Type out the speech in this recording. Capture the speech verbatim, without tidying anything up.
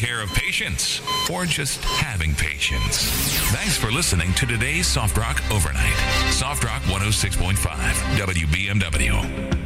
care of patients or just having patience. Thanks for listening to today's Soft Rock Overnight. Soft Rock one oh six point five W B M W.